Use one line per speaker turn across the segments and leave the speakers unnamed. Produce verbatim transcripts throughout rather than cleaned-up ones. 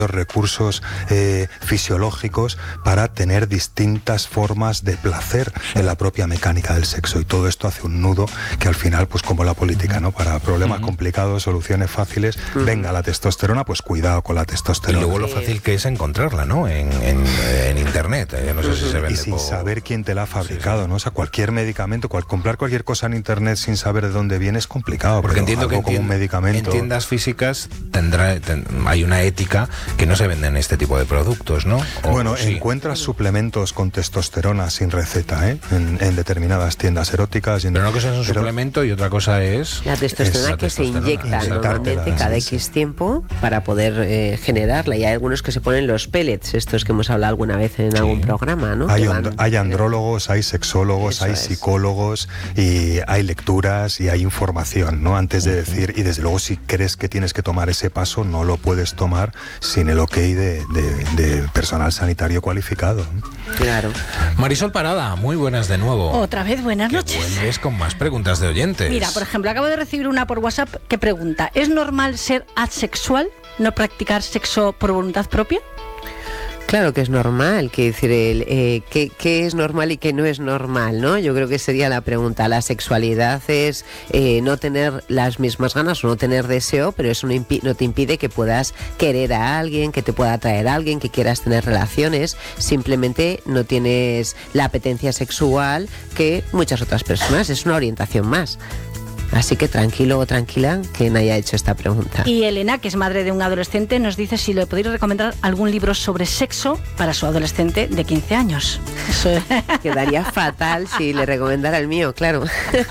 recursos eh, fisiológicos para tener distintas formas de placer en la propia mecánica del sexo, y todo esto hace un nudo que al final, pues como la política, ¿no? Para problemas uh-huh. complicados, soluciones fáciles, uh-huh. venga la testosterona, pues cuidado con la testosterona.
Y luego lo fácil que es encontrarla, ¿no? En, en, en internet, eh, no sé uh-huh. si se vende.
Y sin
por...
saber quién te la ha fabricado,
sí, sí.
¿no? O sea, cualquier medicamento, cual, comprar cualquier cosa en internet sin saber de dónde viene es complicado.
Porque entiendo que
como un medicamento...
en tiendas físicas tendrá, ten, hay una ética que no se venden este tipo de productos, ¿no? O,
bueno,
sí.
encuentras suplementos con testosterona sin receta, ¿eh? En, en determinadas tiendas eróticas. En...
Pero una cosa es un
Pero...
suplemento y otra cosa es...
La testosterona
es la
que
testosterona.
se inyecta normalmente cada X tiempo para poder eh, generarla. Y hay algunos que se ponen los pellets, estos que hemos hablado alguna vez en sí. algún programa, ¿no?
Hay,
van...
hay andrólogos, hay sexólogos, Eso hay es. psicólogos, y hay lecturas y hay información, ¿no? Antes de decir, y desde luego si crees que tienes que tomar ese paso, no lo puedes tomar sin el ok de, de, de personal sanitario cualificado.
Claro.
Marisol Parada, muy buenas de nuevo.
Otra vez, buenas
que
noches.
Vuelves con más preguntas de oyentes.
Mira, por ejemplo, acabo de recibir una por WhatsApp que pregunta: ¿es normal ser asexual, no practicar sexo por voluntad propia?
Claro que es normal, que decir, el, eh, ¿qué, ¿qué es normal y qué no es normal, ¿no? Yo creo que sería la pregunta. La sexualidad es eh, no tener las mismas ganas o no tener deseo, pero eso no, impi- no te impide que puedas querer a alguien, que te pueda atraer a alguien, que quieras tener relaciones. Simplemente no tienes la apetencia sexual que muchas otras personas, es una orientación más. Así que tranquilo o tranquila quien haya hecho esta pregunta.
Y Elena, que es madre de un adolescente, nos dice si le podéis recomendar algún libro sobre sexo para su adolescente de quince años. Eso es.
Quedaría fatal si le recomendara el mío, claro.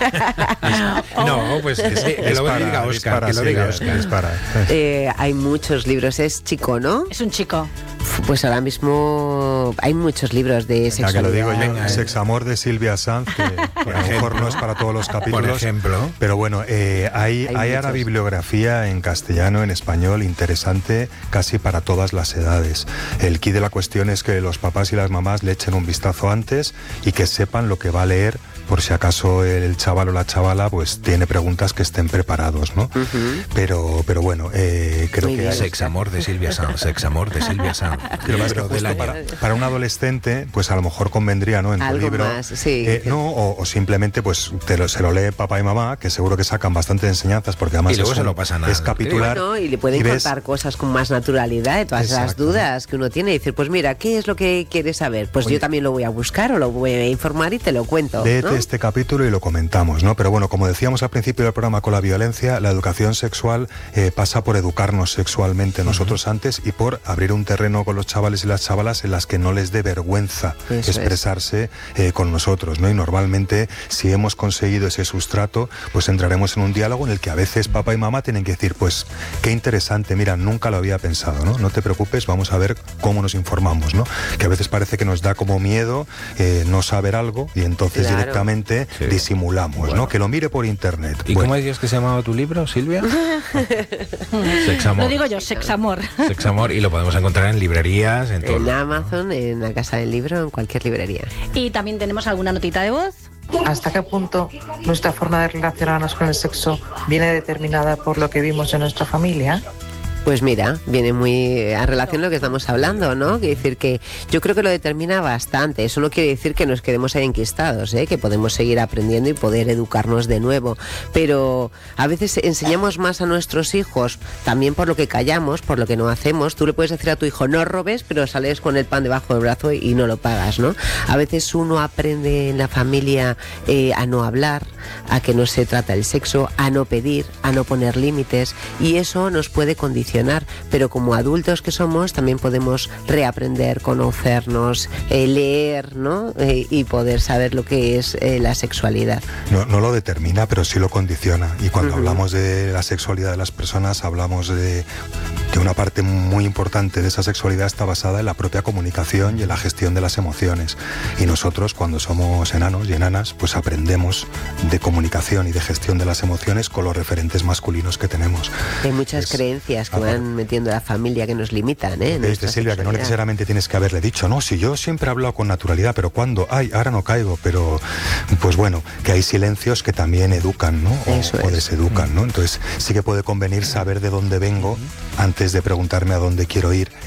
No, pues que, sí, que lo
para,
diga Óscar,
para,
que lo
sí,
diga
es,
Óscar.
es para.
Eh, hay muchos libros, es chico, ¿no?
Es un chico.
Pues ahora mismo hay muchos libros de sexualidad.
Ya que lo digo yo,
Venga,
Sexamor de Silvia Sanz, que, que a lo mejor no es para todos los capítulos.
Por ejemplo.
Pero bueno, eh, hay,
Hay
hay ahora
muchos.
bibliografía en castellano, en español, interesante casi para todas las edades. El quid de la cuestión es que los papás y las mamás le echen un vistazo antes y que sepan lo que va a leer, por si acaso el chaval o la chavala pues tiene preguntas, que estén preparados, ¿no? Uh-huh. Pero, pero bueno, eh, creo
Muy
que...
bien.
Hay...
Sexamor de Silvia Sanz, Sexamor de Silvia Sanz.
Pero más que justo para, para un adolescente, pues a lo mejor convendría, ¿no? En tu
Algo
libro.
más, sí.
Eh, no, o, o simplemente, pues te lo, se lo lee papá y mamá, que seguro que sacan bastantes enseñanzas, porque además
y luego
es,
se
un,
lo pasan a...
es capitular.
Bueno, y le pueden
y ves,
contar cosas con más naturalidad de todas
Exacto.
las dudas que uno tiene. Y decir, pues mira, ¿qué es lo que quieres saber? Pues
Oye,
yo también lo voy a buscar o lo voy a informar y te lo cuento.
Léete
¿no?
este capítulo y lo comentamos, ¿no? Pero bueno, como decíamos al principio del programa con la violencia, la educación sexual eh, pasa por educarnos sexualmente nosotros uh-huh. antes, y por abrir un terreno con los chavales y las chavalas en las que no les dé vergüenza Eso expresarse es. eh, con nosotros, ¿no? Y normalmente, si hemos conseguido ese sustrato, pues entraremos en un diálogo en el que a veces papá y mamá tienen que decir, pues qué interesante, mira, nunca lo había pensado, ¿no? No te preocupes, vamos a ver cómo nos informamos, ¿no? Que a veces parece que nos da como miedo eh, no saber algo, y entonces
claro.
directamente sí. disimulamos, bueno. ¿no? Que lo mire por internet.
¿Y
bueno.
cómo decías que se llamaba tu libro, Silvia? Sexamor.
Lo digo yo, Sexamor.
Sexamor, y lo podemos encontrar en librerías, en todo.
En Amazon, en la Casa del Libro, en cualquier librería.
Y también tenemos alguna notita de voz.
¿Hasta qué punto nuestra forma de relacionarnos con el sexo viene determinada por lo que vimos en nuestra familia?
Pues mira, viene muy a relación a lo que estamos hablando, ¿no? Quiere decir que yo creo que lo determina bastante. Eso no quiere decir que nos quedemos ahí enquistados, ¿eh? Que podemos seguir aprendiendo y poder educarnos de nuevo. Pero a veces enseñamos más a nuestros hijos también por lo que callamos, por lo que no hacemos. Tú le puedes decir a tu hijo, no robes, pero sales con el pan debajo del brazo y no lo pagas, ¿no? A veces uno aprende en la familia eh, a no hablar, a que no se trata el sexo, a no pedir, a no poner límites, y eso nos puede condicionar. Pero como adultos que somos, también podemos reaprender, conocernos, eh, leer, ¿no? Eh, y poder saber lo que es eh, la sexualidad.
No, no lo determina, pero sí lo condiciona. Y cuando uh-huh. hablamos de la sexualidad de las personas, hablamos de que una parte muy importante de esa sexualidad está basada en la propia comunicación y en la gestión de las emociones. Y nosotros, cuando somos enanos y enanas, pues aprendemos de comunicación y de gestión de las emociones con los referentes masculinos que tenemos.
Hay muchas es, creencias que van metiendo a la familia que nos limitan, ¿eh?
Desde Silvia, que no necesariamente tienes que haberle dicho, no, si yo siempre he hablado con naturalidad, pero cuando, ay, ahora no caigo, pero pues bueno, que hay silencios que también educan, ¿no? O,
Eso es.
o deseducan, ¿no? Entonces sí que puede convenir saber de dónde vengo antes de preguntarme a dónde quiero ir.